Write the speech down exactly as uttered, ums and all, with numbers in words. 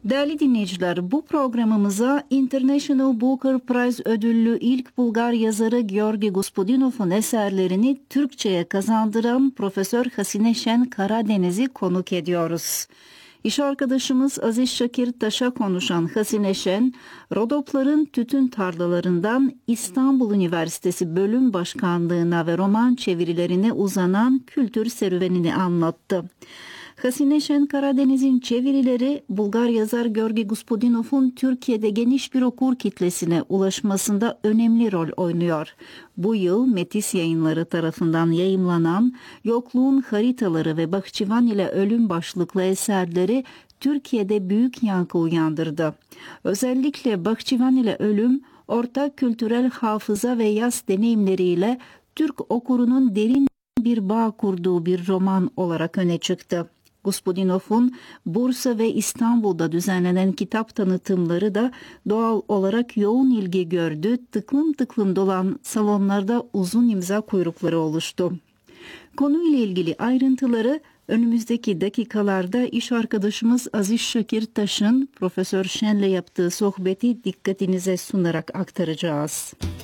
Değerli dinleyiciler, bu programımıza International Booker Prize ödüllü ilk Bulgar yazarı Georgi Gospodinov'un eserlerini Türkçe'ye kazandıran Profesör Hasine Şen Karadeniz'i konuk ediyoruz. İş arkadaşımız Aziz Şakir Taş'a konuşan Hasine Şen, Rodopların tütün tarlalarından İstanbul Üniversitesi Bölüm Başkanlığına ve roman çevirilerine uzanan kültür serüvenini anlattı. Hasine Şen Karadeniz'in çevirileri Bulgar yazar Georgi Gospodinov'un Türkiye'de geniş bir okur kitlesine ulaşmasında önemli rol oynuyor. Bu yıl Metis Yayınları tarafından yayımlanan Yokluğun Haritaları ve Bahçıvan ile Ölüm başlıklı eserleri Türkiye'de büyük yankı uyandırdı. Özellikle Bahçıvan ile Ölüm, ortak kültürel hafıza ve yaz deneyimleriyle Türk okurunun derin bir bağ kurduğu bir roman olarak öne çıktı. Gospodinov'un Bursa ve İstanbul'da düzenlenen kitap tanıtımları da doğal olarak yoğun ilgi gördü. Tıklım tıklım dolan salonlarda uzun imza kuyrukları oluştu. Konuyla ilgili ayrıntıları önümüzdeki dakikalarda iş arkadaşımız Aziz Şakir Taş'ın Profesör Şen'le yaptığı sohbeti dikkatinize sunarak aktaracağız.